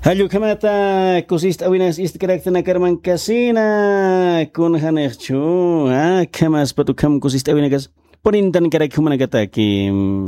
Hallo kamata kusist awinas ist karakter karman kasina kun hanerchu kamas patu kam kusist awinagas ponintan karak humana katakim